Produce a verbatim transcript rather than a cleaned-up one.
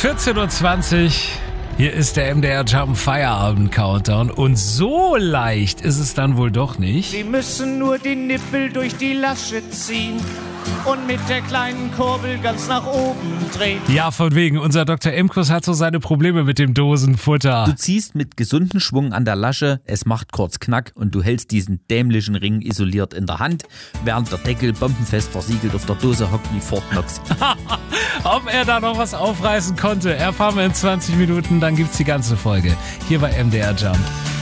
vierzehn Uhr zwanzig, hier ist der M D R Jump Feierabend Countdown und so leicht ist es dann wohl doch nicht. Sie müssen nur die Nippel durch die Lasche ziehen und mit der kleinen Kurbel ganz nach oben drehen. Ja, von wegen, unser Doktor Imkus hat so seine Probleme mit dem Dosenfutter. Du ziehst mit gesundem Schwung an der Lasche, es macht kurz Knack und du hältst diesen dämlichen Ring isoliert in der Hand, während der Deckel bombenfest versiegelt auf der Dose hockt wie Fort Knox. Ob er da noch was aufreißen konnte, erfahren wir in zwanzig Minuten, dann gibt's die ganze Folge hier bei M D R Jump.